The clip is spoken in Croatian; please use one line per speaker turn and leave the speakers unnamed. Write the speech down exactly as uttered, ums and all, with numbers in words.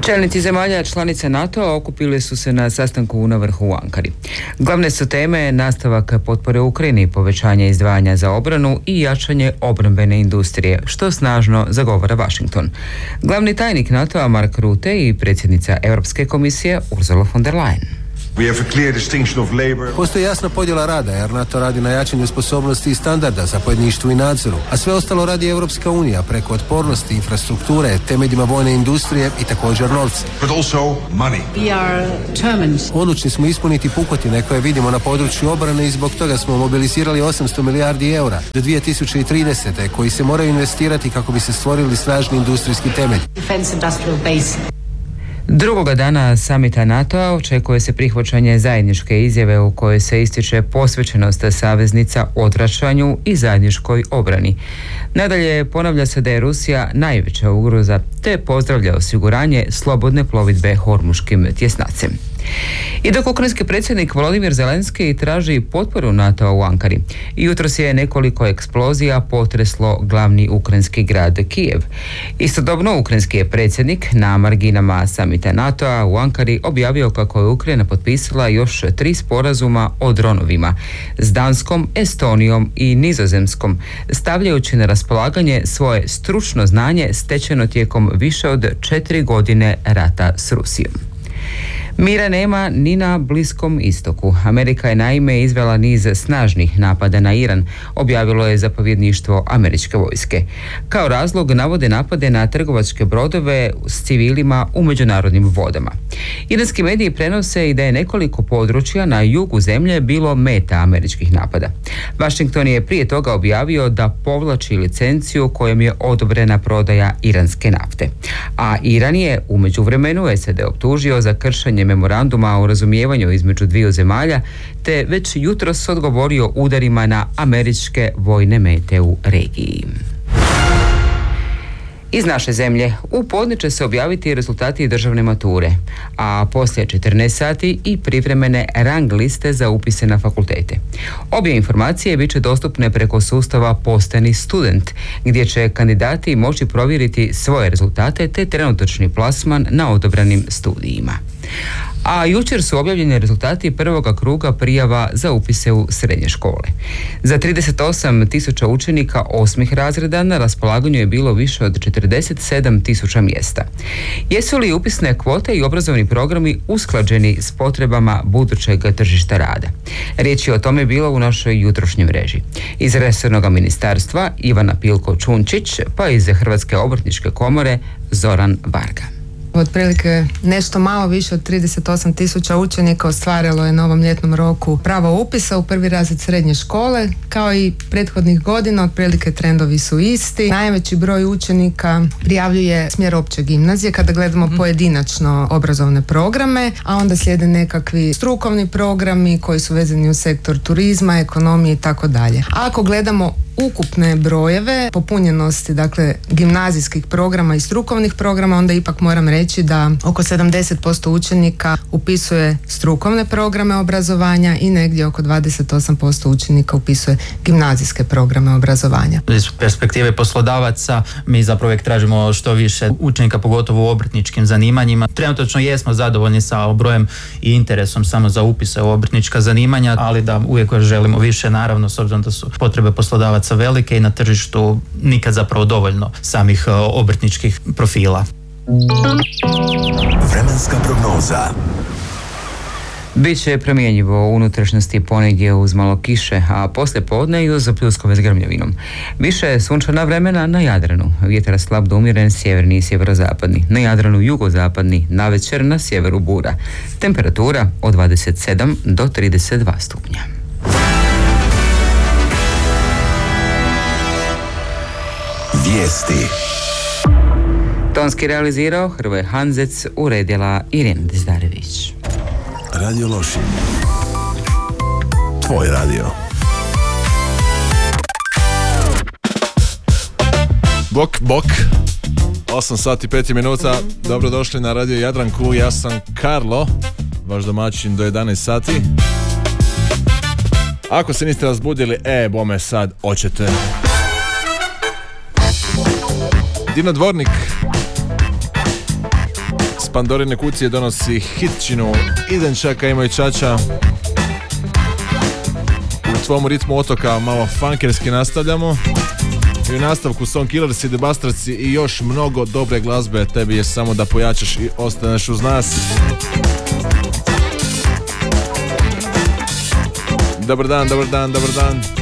Čelnici zemalja članica NATO-a okupili su se na sastanku na vrhu u Ankari. Glavne su teme nastavak potpore Ukrajini, povećanje izdvajanja za obranu i jačanje obrambene industrije, što snažno zagovara Washington. Glavni tajnik NATO-a Mark Rutte i predsjednica Europske komisije Ursula von der Leyen.
Postoji jasna podjela rada, jer NATO radi na jačanju sposobnosti i standarda, zapovjedništvu i nadzoru, a sve ostalo radi Europska unija preko otpornosti, infrastrukture, temeljima vojne industrije i također novca. Odlučni smo ispuniti pukotine koje vidimo na području obrane i zbog toga smo mobilizirali osamsto milijardi eura do dvije tisuće tridesete koji se moraju investirati kako bi se stvorili snažni industrijski temelj.
Drugoga dana samita NATO-a očekuje se prihvaćanje zajedničke izjave u kojoj se ističe posvećenost saveznica odvraćanju i zajedničkoj obrani. Nadalje, ponavlja se da je Rusija najveća ugroza, te pozdravlja osiguranje slobodne plovidbe Hormuškim tjesnacem. I dok ukrajinski predsjednik Volodymyr Zelenski traži potporu NATO-a u Ankari, jutros je nekoliko eksplozija potreslo glavni ukrajinski grad Kijev. Istodobno, ukrajinski je predsjednik na marginama samita NATO-a u Ankari objavio kako je Ukrajina potpisala još tri sporazuma o dronovima s Danskom, Estonijom i Nizozemskom, stavljajući na raspolaganje svoje stručno znanje stečeno tijekom više od četiri godine rata s Rusijom. Mira nema ni na Bliskom istoku. Amerika je naime izvela niz snažnih napada na Iran, objavilo je zapovjedništvo američke vojske. Kao razlog navode napade na trgovačke brodove s civilima u međunarodnim vodama. Iranski mediji prenose i da je nekoliko područja na jugu zemlje bilo meta američkih napada. Washington je prije toga objavio da povlači licenciju kojom je odobrena prodaja iranske nafte. A Iran je u međuvremenu S A D optužio za kršenje memoranduma o razumijevanju između dviju zemalja, te već jutros odgovorio udarima na američke vojne mete u regiji. Iz naše zemlje u podne će se objaviti rezultati državne mature, a poslije četrnaest sati i privremene rang liste za upise na fakultete. Obje informacije bit će dostupne preko sustava Postani student, gdje će kandidati moći provjeriti svoje rezultate te trenutačni plasman na odabranim studijima. A jučer su objavljeni rezultati prvoga kruga prijava za upise u srednje škole. Za trideset osam tisuća učenika osmih razreda na raspolaganju je bilo više od četrdeset sedam tisuća mjesta. Jesu li upisne kvote i obrazovni programi usklađeni s potrebama budućeg tržišta rada? Riječ je o tome bilo u našoj jutrošnjoj mreži. Iz resornog ministarstva Ivana Pilko-Čunčić, pa iz Hrvatske obrtničke komore Zoran Varga.
Otprilike nešto malo više od trideset osam tisuća učenika ostvarilo je na ovom ljetnom roku pravo upisa u prvi razred srednje škole. Kao i prethodnih godina, otprilike trendovi su isti. Najveći broj učenika prijavljuje smjer opće gimnazije kada gledamo pojedinačno obrazovne programe, a onda slijede nekakvi strukovni programi koji su vezani u sektor turizma, ekonomije i tako dalje. Ako gledamo ukupne brojeve popunjenosti, dakle gimnazijskih programa i strukovnih programa, onda ipak moram reći da oko sedamdeset posto učenika upisuje strukovne programe obrazovanja i negdje oko dvadeset osam posto učenika upisuje gimnazijske programe obrazovanja.
Iz perspektive poslodavaca mi zapravo uvijek tražimo što više učenika, pogotovo u obrtničkim zanimanjima. Trenutačno jesmo zadovoljni sa brojem i interesom samo za upise u obrtnička zanimanja, ali da uvijek želimo više, naravno, s obzirom da su potrebe poslodavaca velike i na tržištu nikad zapravo dovoljno samih obrtničkih profila.
Vremenska prognoza.
Biće promjenjivo u unutrašnjosti ponegdje uz malo kiše, a poslije podne i uz pljuskove s grmljavinom. Više sunčana vremena na Jadranu. Vjetar slab do umjeren sjeverni i sjeverozapadni. Na Jadranu jugozapadni, navečer na sjeveru bura. Temperatura od dvadeset sedam do trideset dva stupnja.
Vijesti.
Tonski realizirao Hrvoje Hanzec, uredila Irina Dizdarević.
Radio Lošinj. Tvoj radio.
Bok, bok. osam sati pet minuta. Dobrodošli na Radio Jadranku. Ja sam Karlo, vaš domaćin do jedanaest sati. Ako se niste razbudili, e, bome sad, oćete. Dino Dvornik Pandorine kucije donosi hitčinu Idem čaka imaju čača. U tvom ritmu otoka malo funkerski nastavljamo. I u nastavku Song Killers i The Bastards i još mnogo dobre glazbe. Tebi je samo da pojačaš i ostaneš uz nas. Dobar dan, dobar dan, dobar dan.